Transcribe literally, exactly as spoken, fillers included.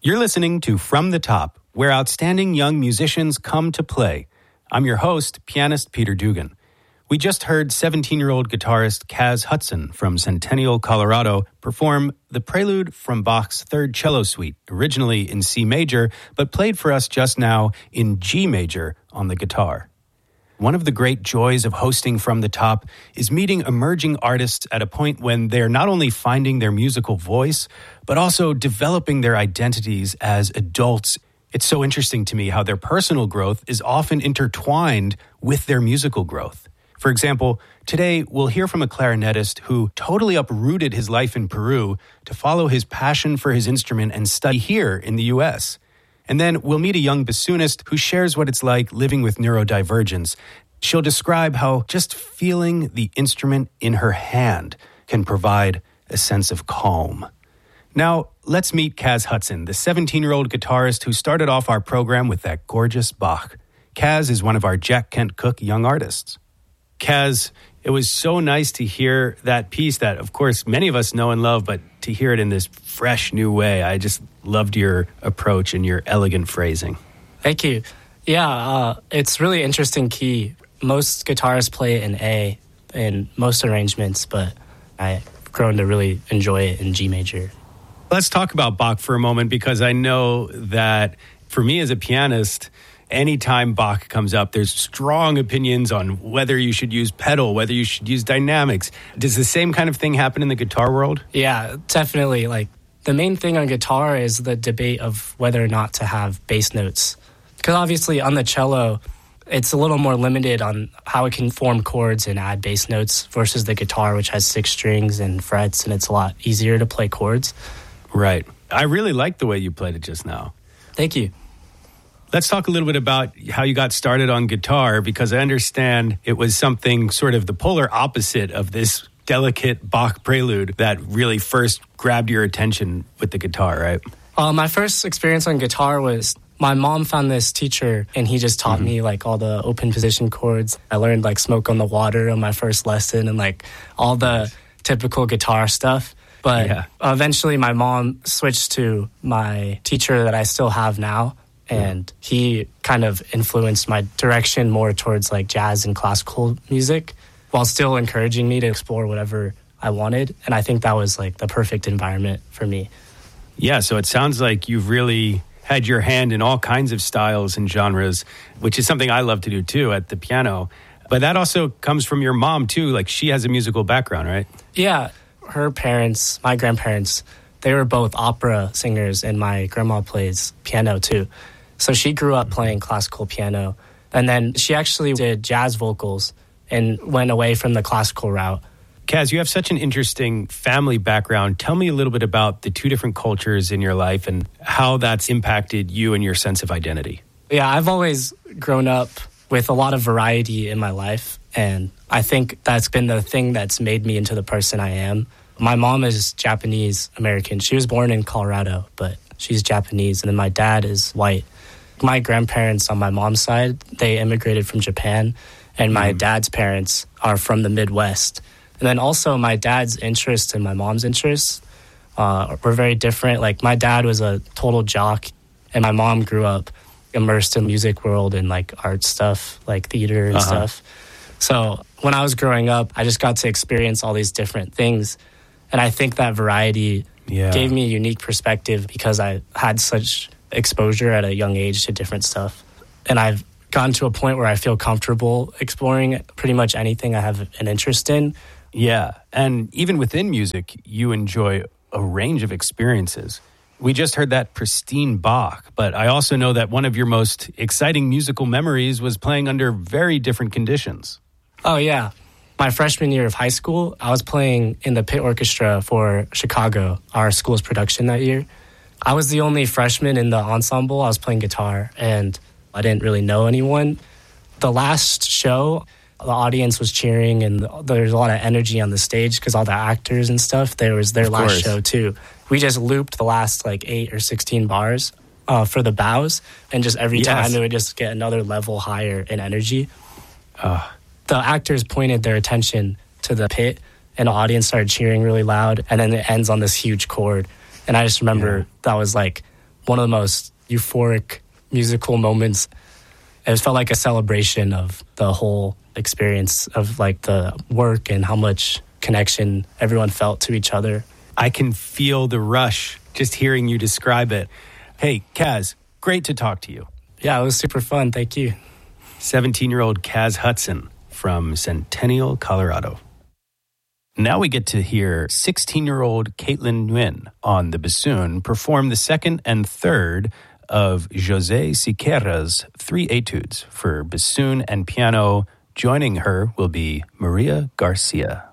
You're listening to From the Top, where outstanding young musicians come to play. I'm your host, pianist Peter Dugan. We just heard seventeen-year-old guitarist Kaz Hudson from Centennial, Colorado, perform the prelude from Bach's Third Cello Suite, originally in C major, but played for us just now in G major on the guitar. One of the great joys of hosting From the Top is meeting emerging artists at a point when they're not only finding their musical voice, but also developing their identities as adults. It's so interesting to me how their personal growth is often intertwined with their musical growth. For example, today we'll hear from a clarinetist who totally uprooted his life in Peru to follow his passion for his instrument and study here in the U S. And then we'll meet a young bassoonist who shares what it's like living with neurodivergence. She'll describe how just feeling the instrument in her hand can provide a sense of calm. Now, let's meet Kaz Hudson, the seventeen-year-old guitarist who started off our program with that gorgeous Bach. Kaz is one of our Jack Kent Cooke young artists. Kaz, it was so nice to hear that piece that, of course, many of us know and love, but to hear it in this fresh new way. I just loved your approach and your elegant phrasing. Thank you. Yeah, uh, it's really interesting key. Most guitarists play it in A in most arrangements, but I've grown to really enjoy it in G major. Let's talk about Bach for a moment, because I know that for me as a pianist, anytime Bach comes up, there's strong opinions on whether you should use pedal, whether you should use dynamics. Does the same kind of thing happen in the guitar world? Yeah, definitely. Like, the main thing on guitar is the debate of whether or not to have bass notes. Because obviously on the cello, it's a little more limited on how it can form chords and add bass notes versus the guitar, which has six strings and frets, and it's a lot easier to play chords. Right. I really liked the way you played it just now. Thank you. Let's talk a little bit about how you got started on guitar, because I understand it was something sort of the polar opposite of this delicate Bach prelude that really first grabbed your attention with the guitar, right? Uh, my first experience on guitar was my mom found this teacher, and he just taught mm-hmm. me like all the open position chords. I learned like Smoke on the Water on my first lesson and like all the typical guitar stuff. But yeah. eventually my mom switched to my teacher that I still have now. And he kind of influenced my direction more towards like jazz and classical music while still encouraging me to explore whatever I wanted. And I think that was like the perfect environment for me. Yeah, so it sounds like you've really had your hand in all kinds of styles and genres, which is something I love to do too at the piano. But that also comes from your mom too. Like, she has a musical background, right? Yeah, her parents, my grandparents, they were both opera singers, and my grandma plays piano too. So she grew up playing classical piano, and then she actually did jazz vocals and went away from the classical route. Kaz, you have such an interesting family background. Tell me a little bit about the two different cultures in your life and how that's impacted you and your sense of identity. Yeah, I've always grown up with a lot of variety in my life, and I think that's been the thing that's made me into the person I am. My mom is Japanese American. She was born in Colorado, but she's Japanese, and then my dad is white. My grandparents on my mom's side, they immigrated from Japan, and my mm. dad's parents are from the Midwest. And then also my dad's interests and my mom's interests uh, were very different. Like, my dad was a total jock, and my mom grew up immersed in the music world and like art stuff, like theater and uh-huh. stuff. So when I was growing up, I just got to experience all these different things. And I think that variety yeah. gave me a unique perspective because I had such exposure at a young age to different stuff. And I've gotten to a point where I feel comfortable exploring pretty much anything I have an interest in. Yeah, and even within music, you enjoy a range of experiences. We just heard that pristine Bach, but I also know that one of your most exciting musical memories was playing under very different conditions. Oh, yeah. My freshman year of high school, I was playing in the pit orchestra for Chicago, our school's production that year. I was the only freshman in the ensemble. I was playing guitar, and I didn't really know anyone. The last show, the audience was cheering, and there was a lot of energy on the stage because all the actors and stuff, there was their last show too. We just looped the last like eight or sixteen bars uh, for the bows, and just every yes. time it would just get another level higher in energy. Uh. The actors pointed their attention to the pit, and the audience started cheering really loud, and then it ends on this huge chord. And I just remember yeah. that was like one of the most euphoric musical moments. It felt like a celebration of the whole experience of like the work and how much connection everyone felt to each other. I can feel the rush just hearing you describe it. Hey, Kaz, great to talk to you. Yeah, it was super fun. Thank you. seventeen-year-old Kaz Hudson from Centennial, Colorado. Now we get to hear sixteen-year-old Caitlin Nguyen on the bassoon perform the second and third of José Siqueira's three etudes for bassoon and piano. Joining her will be Maria Garcia.